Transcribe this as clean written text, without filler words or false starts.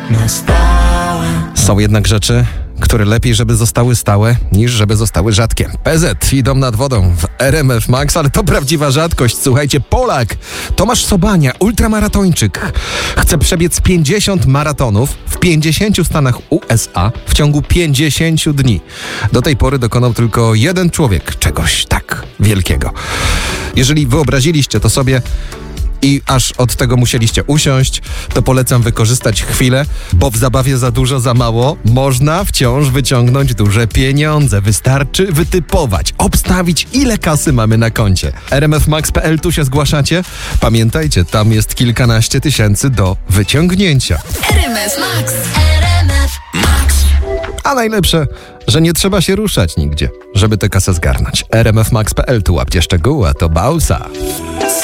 na stałe. Są jednak rzeczy, które lepiej, żeby zostały stałe, niż żeby zostały rzadkie. PZ i Dom nad wodą w RMF Max, ale to prawdziwa rzadkość. Słuchajcie, Polak Tomasz Sobania, ultramaratończyk, chce przebiec 50 maratonów w 50 stanach USA w ciągu 50 dni. Do tej pory dokonał tylko jeden człowiek czegoś tak wielkiego. Jeżeli wyobraziliście to sobie i aż od tego musieliście usiąść, to polecam wykorzystać chwilę, bo w zabawie za dużo, za mało można wciąż wyciągnąć duże pieniądze. Wystarczy wytypować, obstawić, ile kasy mamy na koncie. rmfmax.pl, tu się zgłaszacie? Pamiętajcie, tam jest kilkanaście tysięcy do wyciągnięcia. RMF Max. RMF Max. A najlepsze, że nie trzeba się ruszać nigdzie, żeby tę kasę zgarnąć. rmfmax.pl, tu łapcie szczegóły, a to Bausa.